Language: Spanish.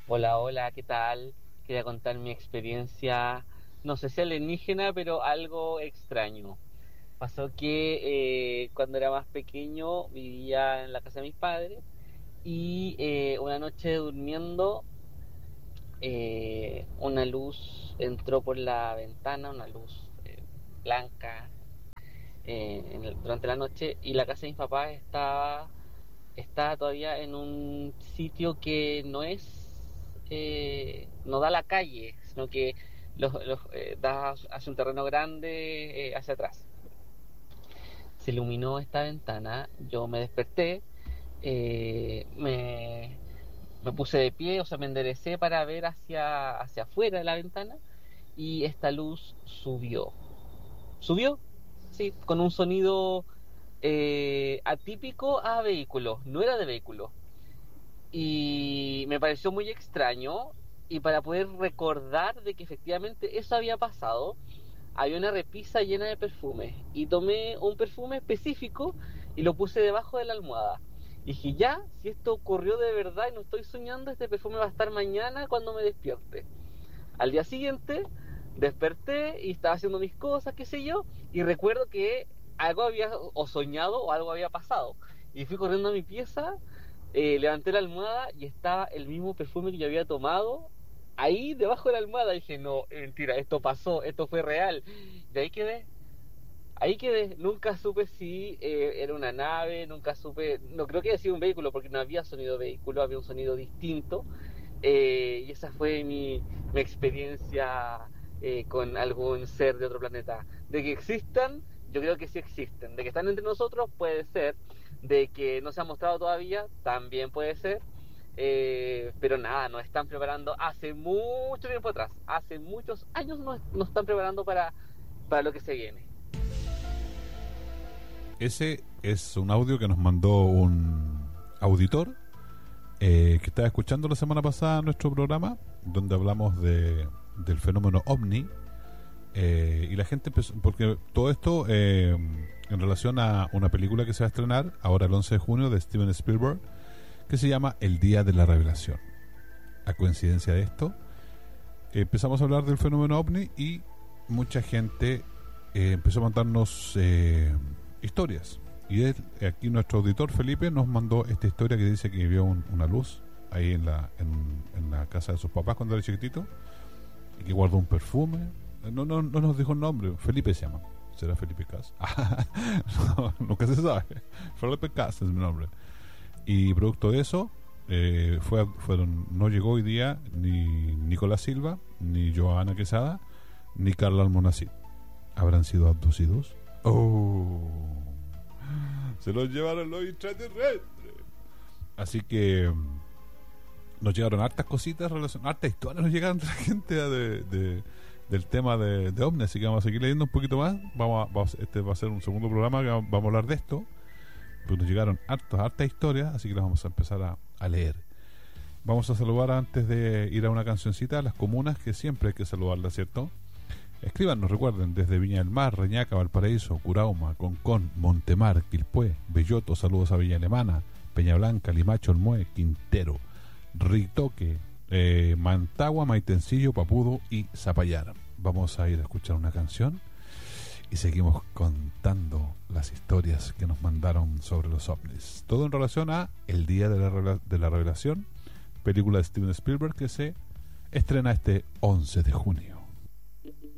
Hola, hola, ¿qué tal? Quería contar mi experiencia, no sé si alienígena, pero algo extraño. Pasó que cuando era más pequeño vivía en la casa de mis padres y una noche durmiendo una luz entró por la ventana, una luz blanca durante la noche y la casa de mis papás está todavía en un sitio que no da a la calle, sino que da hacia un terreno grande hacia atrás. Se iluminó esta ventana, yo me desperté, eh, me, me puse de pie, o sea, me enderecé para ver hacia afuera de la ventana y esta luz subió. ¿Subió? Sí, con un sonido atípico a vehículo, no era de vehículo. Y me pareció muy extraño y para poder recordar de que efectivamente eso había pasado, había una repisa llena de perfumes y tomé un perfume específico y lo puse debajo de la almohada. Y dije, ya, si esto ocurrió de verdad y no estoy soñando, este perfume va a estar mañana cuando me despierte. Al día siguiente desperté y estaba haciendo mis cosas, qué sé yo, y recuerdo que algo había o soñado o algo había pasado. Y fui corriendo a mi pieza, levanté la almohada y estaba el mismo perfume que yo había tomado ahí debajo de la almohada. Y dije, no, mentira, esto pasó, esto fue real. De ahí quedé. Ahí quedé, nunca supe si era una nave, nunca supe, no creo que haya sido un vehículo porque no había sonido de vehículo, había un sonido distinto. Y esa fue mi experiencia con algún ser de otro planeta. De que existan, yo creo que sí existen. De que están entre nosotros, puede ser. De que no se ha mostrado todavía, también puede ser. Pero nada, nos están preparando hace mucho tiempo atrás, hace muchos años nos están preparando para lo que se viene. Ese es un audio que nos mandó un auditor que estaba escuchando la semana pasada nuestro programa, donde hablamos del fenómeno OVNI. Y la gente empezó, porque todo esto en relación a una película que se va a estrenar ahora el 11 de junio de Steven Spielberg, que se llama El Día de la Revelación. A coincidencia de esto, empezamos a hablar del fenómeno OVNI y mucha gente empezó a mandarnos historias. Y aquí nuestro auditor Felipe nos mandó esta historia que dice que vio una luz ahí en la casa de sus papás cuando era chiquitito, y que guardó un perfume. No nos dijo el nombre. Felipe se llama. ¿Será Felipe Cas? No, nunca se sabe. Felipe Cas es mi nombre. Y producto de eso, no llegó hoy día ni Nicolás Silva, ni Joana Quesada, ni Carla Almonacid. ¿Habrán sido abducidos? ¡Oh! Se los llevaron los extraterrestres. Así que nos llegaron hartas cositas, hartas historias nos llegaron de la gente del tema de OVNI, así que vamos a seguir leyendo un poquito más. Este va a ser un segundo programa que vamos a hablar de esto, pues nos llegaron hartas historias, así que las vamos a empezar a leer. Vamos a saludar antes de ir a una cancioncita a las comunas, que siempre hay que saludarlas, ¿cierto? Escríbanos, recuerden, desde Viña del Mar, Reñaca, Valparaíso, Curauma, Concón, Montemar, Quilpué, Belloto, saludos a Villa Alemana, Peña Blanca, Limacho, Olmué, Quintero, Ritoque, Mantagua, Maitencillo, Papudo y Zapallar. Vamos a ir a escuchar una canción y seguimos contando las historias que nos mandaron sobre los ovnis. Todo en relación a El Día de la Revelación, película de Steven Spielberg que se estrena este 11 de junio.